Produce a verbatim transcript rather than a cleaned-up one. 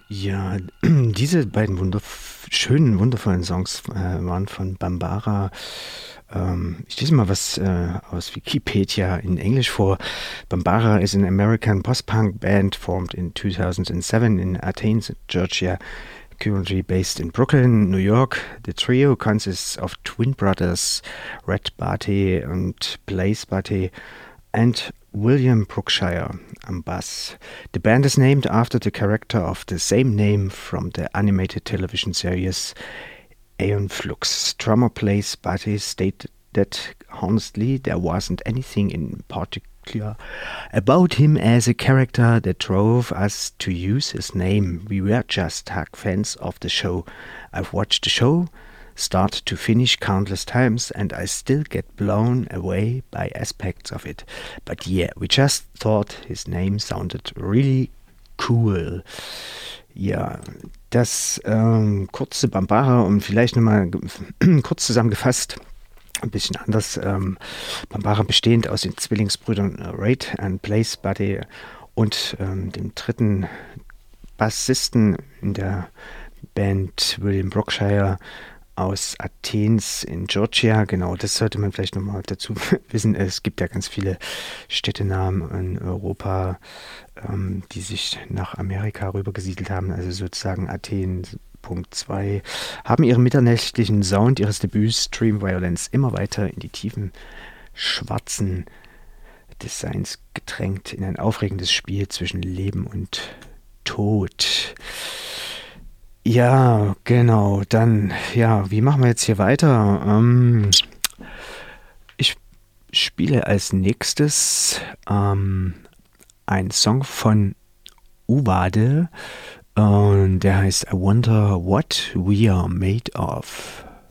Ja, diese beiden wunderv schönen, wundervollen Songs äh, waren von Bambara. Ähm, ich lese mal was äh, aus Wikipedia in Englisch vor. Bambara is an American post-punk band formed in two thousand seven in Athens, Georgia, currently based in Brooklyn, New York. The trio consists of twin brothers Red Barty and Blaze Barty and William Brookshire on bass. The band is named after the character of the same name from the animated television series Aeon Flux. Drummer Blaze Barty stated that honestly there wasn't anything in particular about him as a character that drove us to use his name. We were just hug fans of the show. I've watched the show start to finish countless times and I still get blown away by aspects of it. But yeah, we just thought his name sounded really cool. Ja, das ähm, kurze Bambara und vielleicht nochmal kurz zusammengefasst, ein bisschen anders. Ähm, Bambara bestehend aus den Zwillingsbrüdern Raid und Blaze Barty und ähm, dem dritten Bassisten in der Band William Brookshire aus Athens in Georgia. Genau, das sollte man vielleicht nochmal dazu wissen. Es gibt ja ganz viele Städtenamen in Europa, ähm, die sich nach Amerika rübergesiedelt haben, also sozusagen Athen Punkt zwei, haben ihren mitternächtlichen Sound ihres Debüts Stream Violence immer weiter in die tiefen schwarzen Designs gedrängt, in ein aufregendes Spiel zwischen Leben und Tod. Ja, genau, dann, ja, wie machen wir jetzt hier weiter? Ähm, ich spiele als nächstes ähm, einen Song von Uwade und der heißt I Wonder What We Are Made Of.